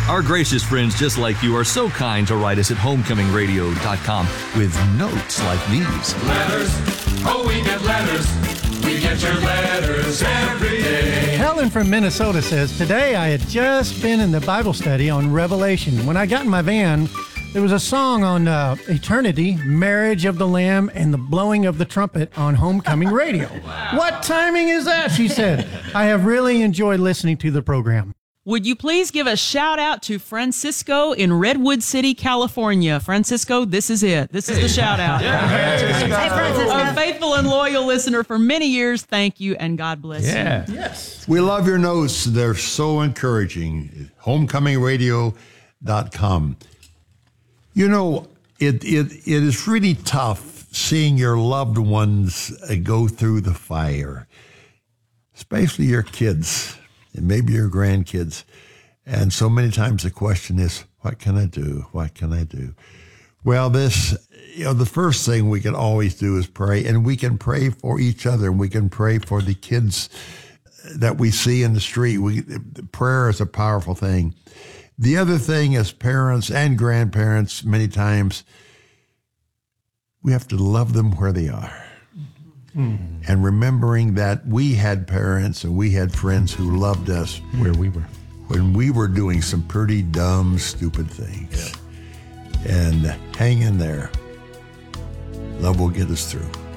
Our gracious friends just like you are so kind to write us at homecomingradio.com with notes like these. Letters, oh, we get letters. We get your letters every day. Helen from Minnesota says, today I had just been in the Bible study on Revelation. When I got in my van, there was a song on eternity, Marriage of the Lamb, and the blowing of the trumpet on Homecoming Radio. Wow. What timing is that? She said. I have really enjoyed listening to the program. Would you please give a shout out to Francisco in Redwood City, California? Francisco, this is it. This is the shout out. A faithful and loyal listener for many years. Thank you and God bless you. Yes. We love your notes. They're so encouraging. Homecomingradio.com. You know, it is really tough seeing your loved ones go through the fire, especially your kids and maybe your grandkids. And so many times the question is, what can I do? What can I do? Well, the first thing we can always do is pray, and we can pray for each other, and we can pray for the kids that we see in the street. Prayer is a powerful thing. The other thing as parents and grandparents, many times, we have to love them where they are. Mm. And remembering that we had parents and we had friends who loved us where we were, when we were doing some pretty dumb, stupid things. Yeah. And hang in there. Love will get us through.